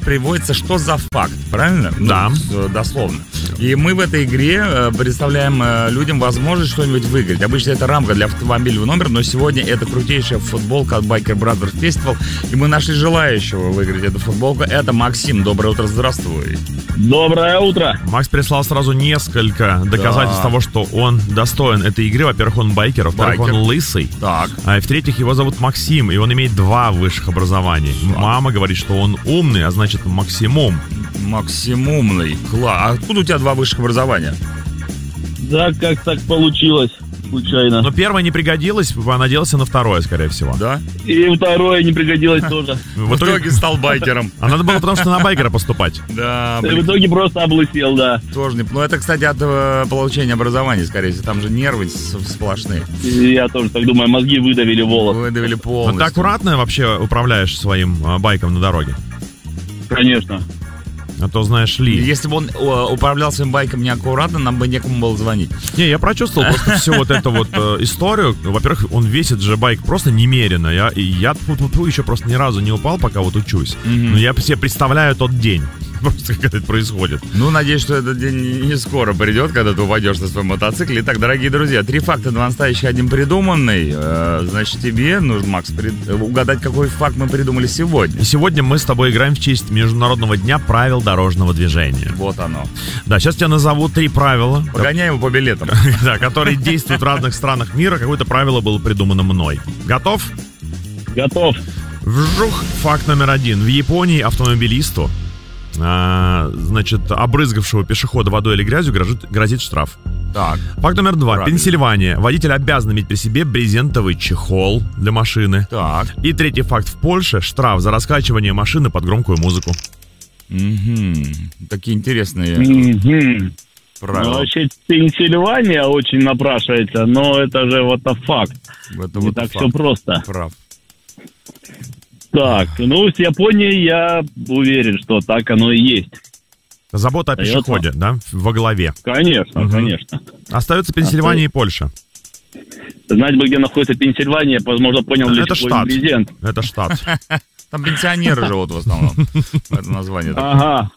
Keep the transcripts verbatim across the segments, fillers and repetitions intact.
приводится, что за факт, правильно? Да. Ну, дословно. И мы в этой игре представляем людям возможность что-нибудь выиграть. Обычно это рамка для автомобильного номера, но сегодня это крутейшая футболка от Biker Brothers Festival. И мы нашли желающего выиграть эту футболку. Это Максим. Доброе утро, здравствуй. Доброе утро. Макс прислал сразу несколько доказательств да. того, что он достоин этой игры. Во-первых, он байкер, во-вторых, Байкер. он лысый. Так. А и в-третьих, его зовут Максим, и он имеет два высших образования. Так. Мама говорит, что он умный, а значит максимум. Максимумный. Класс. А откуда у тебя два высших образования? Да, как так получилось, случайно. Но первое не пригодилось, надеялся на второе, скорее всего. Да? И второе не пригодилось тоже. В итоге стал байкером. А надо было потому что на байкера поступать. Да, В блин. итоге просто облысел, да. Тоже не... Ну, это, кстати, от э, получения образования, скорее всего. Там же нервы с- сплошные. И я тоже так думаю, мозги выдавили волос. Выдавили Но полностью. ты аккуратно вообще управляешь своим а, байком на дороге? Конечно. А то, знаешь ли... Если бы он э, управлял своим байком неаккуратно, нам бы некому было звонить. Не, я прочувствовал просто всю вот эту вот э, историю. Во-первых, он весит же байк просто немерено. Я, и я тьфу-тьфу-тьфу, еще просто ни разу не упал, пока вот учусь. Мгм. Но я себе представляю тот день. Просто как это происходит. Ну, надеюсь, что этот день не скоро придет, когда ты упадешь на своем мотоцикле. Итак, дорогие друзья, три факта, два настоящих, один придуманный. Э, значит, тебе нужно, Макс, пред- угадать, какой факт мы придумали сегодня. И сегодня мы с тобой играем в честь Международного дня правил дорожного движения. Вот оно. Да, сейчас тебя назову три правила, Погоняем его по билетам. да, которые действуют в разных странах мира. Какое-то правило было придумано мной. Готов? Готов. Вжух. Факт номер один. В Японии автомобилисту, а, значит, обрызгавшего пешехода водой или грязью, грозит, грозит штраф. Так. Факт номер два. Правильно. Пенсильвания. Водитель обязан иметь при себе брезентовый чехол для машины. Так. И третий факт. В Польше штраф за раскачивание машины под громкую музыку. Мгм. Такие интересные Мгм. Ну, правила. вообще, Пенсильвания очень напрашивается, но это же вот факт. Это Не вот так факт. все просто. Прав. Так, ну, с Японией я уверен, что так оно и есть. Забота о Остается. пешеходе, да, во главе. Конечно, Мгм. конечно. Остается Пенсильвания и Польша. Знать бы, где находится Пенсильвания, возможно, понял, для Это чего штат. брезент. Это штат. Там пенсионеры живут в основном. Это название. такое. Ага.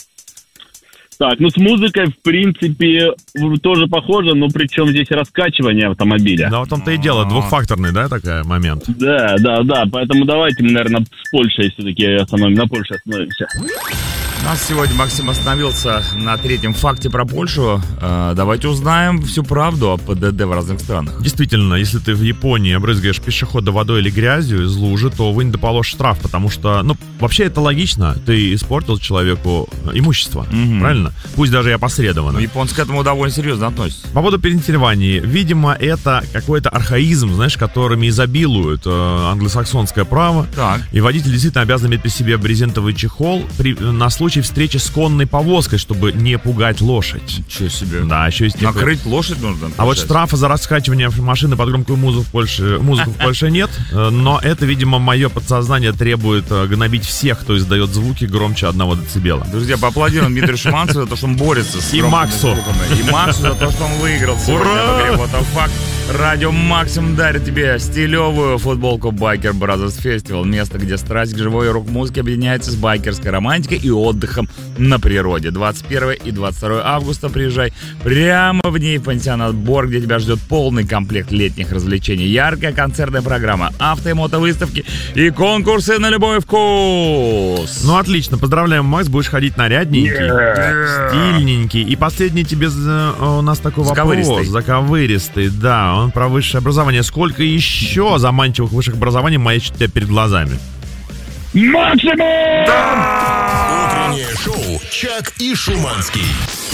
Так, ну с музыкой, в принципе, в- тоже похоже, но причем здесь раскачивание автомобиля. Да, в том-то и дело. Двухфакторный, да, такой момент. Да, да, да, поэтому давайте мы, наверное, с Польшей все-таки остановим, на Польше остановимся. У нас сегодня Максим остановился на третьем факте про Польшу. Э, давайте узнаем всю правду о ПДД в разных странах. Действительно, если ты в Японии обрызгаешь пешехода водой или грязью из лужи, то вынь да положь штраф, потому что, ну, вообще это логично. Ты испортил человеку имущество, Мгм. правильно? Пусть даже и опосредованно. Ну, японцы к этому довольно серьезно относятся. По поводу Пенсильвании, видимо, это какой-то архаизм, знаешь, которыми изобилует э, англосаксонское право. Так. И водитель действительно обязан иметь при себе брезентовый чехол при, на случай встречи с конной повозкой, чтобы не пугать лошадь. Ничего себе. Да, еще есть такое. Накрыть лошадь нужно. А вот получается. штрафа за раскачивание машины под громкую музыку в Польше, музыку в Польше нет, э, но это, видимо, мое подсознание требует э, гнобить всех, кто издает звуки громче одного децибела. Друзья, поаплодируем Дмитрию Шиманцеву за то, что он борется с И громкими Максу. звуками. И Максу за то, что он выиграл сегодня Ура! в игре «Вот это факт». Радио Максим дарит тебе стилевую футболку Biker Brothers Festival. Место, где страсть к живой рок-музыке объединяется с байкерской романтикой и отдыхом на природе. двадцать первого и двадцать второго августа приезжай прямо в дни в пансионат Бор, где тебя ждет полный комплект летних развлечений. Яркая концертная программа, авто- и мотовыставки и конкурсы на любой вкус. Ну, отлично, поздравляем, Макс, будешь ходить нарядненький, стильненький. И последний тебе э, у нас такой вопрос. Заковыристый. Заковыристый, да, он про высшее образование. Сколько еще заманчивых высших образований маячит у тебя перед глазами? Максимум! Утреннее шоу «Чак и Шуманский».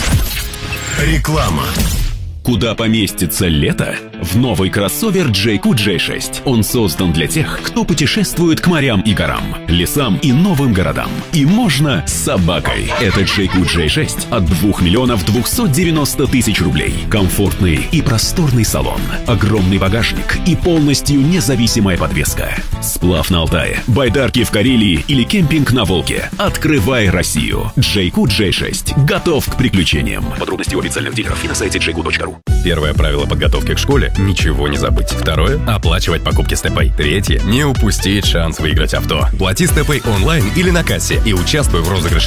Реклама. Куда поместится лето? В новый кроссовер джей кью джей шесть. Он создан для тех, кто путешествует к морям и горам, лесам и новым городам. И можно с собакой. Это джей кью джей шесть от двух миллионов двухсот девяноста тысяч рублей. Комфортный и просторный салон, огромный багажник и полностью независимая подвеска. Сплав на Алтае, байдарки в Карелии или кемпинг на Волге. Открывай Россию. джей кью джей шесть. Готов к приключениям. Подробности у официальных дилеров и на сайте джей кью точка ру. Первое правило подготовки к школе – ничего не забыть. Второе – оплачивать покупки с ТП. Третье – не упустить шанс выиграть авто. Плати с ТП онлайн или на кассе и участвуй в розыгрыше